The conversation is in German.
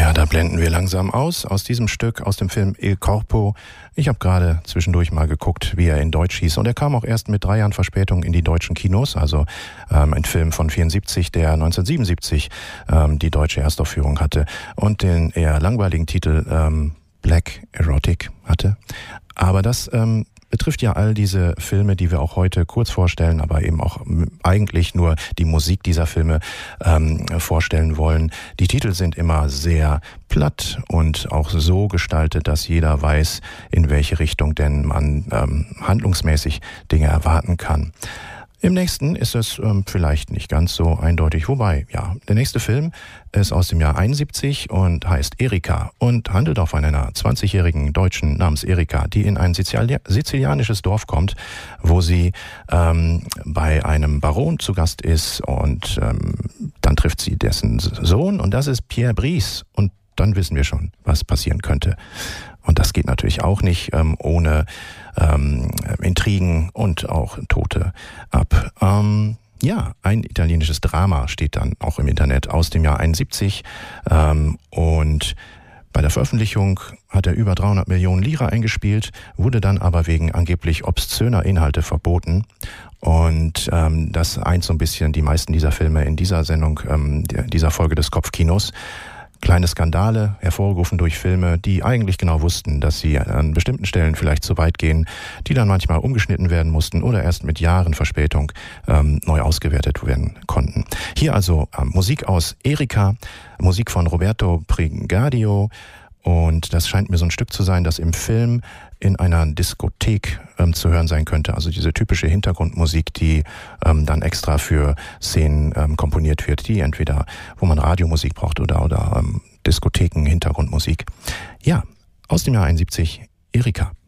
Ja, da blenden wir langsam aus diesem Stück, aus dem Film Il Corpo. Ich habe gerade zwischendurch mal geguckt, wie er in Deutsch hieß. Und er kam auch erst mit 3 Jahren Verspätung in die deutschen Kinos. Also ein Film von 74, der 1977 die deutsche Erstaufführung hatte. Und den eher langweiligen Titel Black Erotic hatte. Aber das betrifft ja all diese Filme, die wir auch heute kurz vorstellen, aber eben auch eigentlich nur die Musik dieser Filme vorstellen wollen. Die Titel sind immer sehr platt und auch so gestaltet, dass jeder weiß, in welche Richtung denn man handlungsmäßig Dinge erwarten kann. Im nächsten ist es vielleicht nicht ganz so eindeutig, wobei, ja, der nächste Film ist aus dem Jahr 71 und heißt Erika und handelt auch von einer 20-jährigen Deutschen namens Erika, die in ein sizilianisches Dorf kommt, wo sie bei einem Baron zu Gast ist und dann trifft sie dessen Sohn und das ist Pierre Brice und dann wissen wir schon, was passieren könnte. Und das geht natürlich auch nicht ohne Intrigen und auch Tote ab. Ja, ein italienisches Drama steht dann auch im Internet aus dem Jahr 71 und bei der Veröffentlichung hat er über 300 Millionen Lira eingespielt, wurde dann aber wegen angeblich obszöner Inhalte verboten. Und das eint so ein bisschen die meisten dieser Filme in dieser Sendung, dieser Folge des Kopfkinos. Kleine Skandale, hervorgerufen durch Filme, die eigentlich genau wussten, dass sie an bestimmten Stellen vielleicht zu weit gehen, die dann manchmal umgeschnitten werden mussten oder erst mit Jahren Verspätung neu ausgewertet werden konnten. Hier also Musik aus Erika, Musik von Roberto Prigadio und das scheint mir so ein Stück zu sein, das im Film in einer Diskothek zu hören sein könnte. Also diese typische Hintergrundmusik, die dann extra für Szenen komponiert wird, die entweder, wo man Radiomusik braucht oder Diskotheken, Hintergrundmusik. Ja, aus dem Jahr 71, Erika.